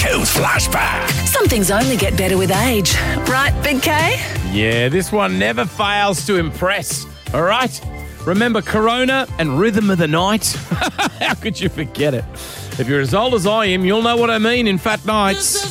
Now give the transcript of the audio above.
Kills Flashback. Some things only get better with age. Right, Big K? Yeah, this one never fails to impress. All right? Remember Corona and Rhythm of the Night? How could you forget it? If you're as old as I am, you'll know what I mean in Fat Nights.